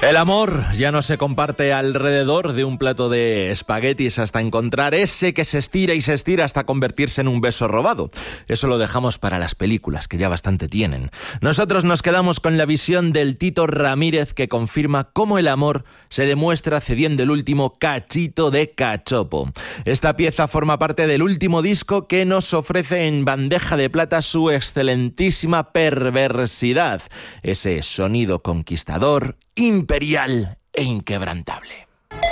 El amor ya no se comparte alrededor de un plato de espaguetis hasta encontrar ese que se estira y se estira hasta convertirse en un beso robado. Eso lo dejamos para las películas, que ya bastante tienen. Nosotros nos quedamos con la visión del Tito Ramírez, que confirma cómo el amor se demuestra cediendo el último cachito de cachopo. Esta pieza forma parte del último disco que nos ofrece en bandeja de plata su excelentísima Perversidad. Ese sonido conquistador, imperial e inquebrantable.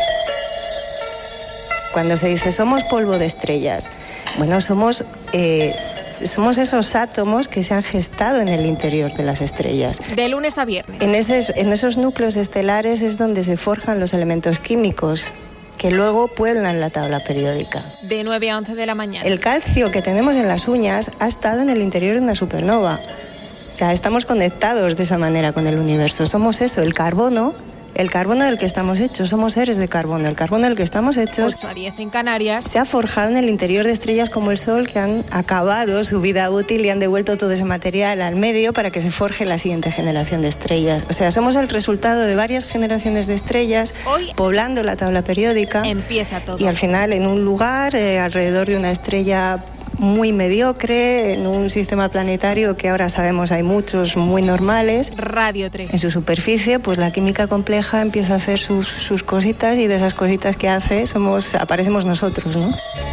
Cuando se dice somos polvo de estrellas, bueno, somos esos átomos que se han gestado en el interior de las estrellas. De lunes a viernes. En esos núcleos estelares es donde se forjan los elementos químicos que luego pueblan la tabla periódica. De 9 a 11 de la mañana. El calcio que tenemos en las uñas ha estado en el interior de una supernova. O sea, estamos conectados de esa manera con el universo. Somos eso, el carbono del que estamos hechos. Somos seres de carbono. El carbono del que estamos hechos 8 a 10 en Canarias. Se ha forjado en el interior de estrellas como el Sol, que han acabado su vida útil y han devuelto todo ese material al medio para que se forje la siguiente generación de estrellas. O sea, somos el resultado de varias generaciones de estrellas Hoy poblando la tabla periódica. Empieza todo. Y al final, en un lugar, alrededor de una estrella muy mediocre, en un sistema planetario que ahora sabemos hay muchos muy normales. Radio 3. En su superficie, pues la química compleja empieza a hacer sus cositas, y de esas cositas que hace aparecemos nosotros, ¿no?